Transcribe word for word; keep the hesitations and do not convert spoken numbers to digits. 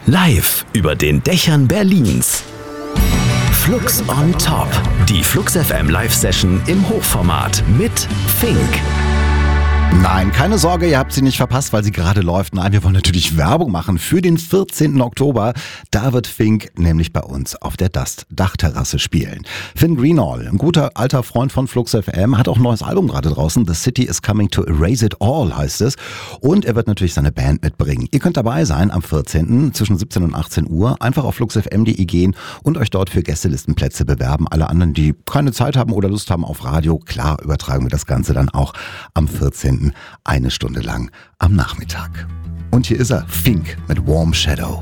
Live über den Dächern Berlins. Flux on Top. Die Flux F M Live-Session im Hochformat mit Fink. Nein, keine Sorge, ihr habt sie nicht verpasst, weil sie gerade läuft. Nein, wir wollen natürlich Werbung machen für den vierzehnten Oktober. Da wird Fink nämlich bei uns auf der Dust-Dachterrasse spielen. Finn Greenall, ein guter alter Freund von Flux F M, hat auch ein neues Album gerade draußen. The City is Coming to Erase It All heißt es. Und er wird natürlich seine Band mitbringen. Ihr könnt dabei sein am vierzehnten zwischen siebzehn und achtzehn Uhr. Einfach auf flux f m punkt d e gehen und euch dort für Gästelistenplätze bewerben. Alle anderen, die keine Zeit haben oder Lust haben auf Radio, klar übertragen wir das Ganze dann auch am vierzehnten eine Stunde lang am Nachmittag. Und hier ist er, Fink mit Warm Shadow.